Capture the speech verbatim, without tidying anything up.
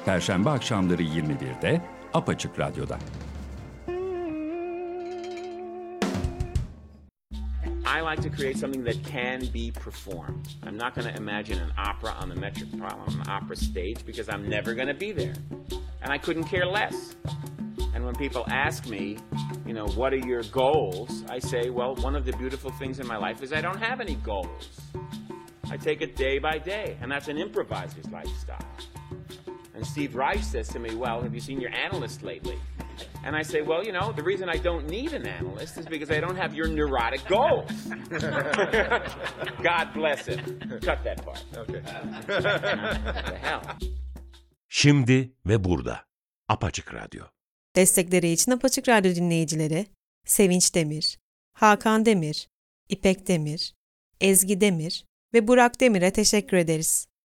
Perşembe akşamları yirmi birde Apaçık Radyo'da. I like to create something that can be performed. I'm not going to imagine an opera on the Metropolitan on an opera stage because I'm never going to be there. And I couldn't care less. And when people ask me, you know, what are your goals? I say, well, one of the beautiful things in my life is I don't have any goals. I take it day by day, and that's an improviser's lifestyle. And Steve Reich says to me, well, have you seen your analyst lately? And I say, well, you know, the reason I don't need an analyst is because I don't have your neurotic goals. God bless him. Cut that part. Okay. The hell? Şimdi ve burada. Apaçık Radyo. Destekleri için Apaçık Radyo dinleyicileri Sevinç Demir, Hakan Demir, İpek Demir, Ezgi Demir ve Burak Demir'e teşekkür ederiz.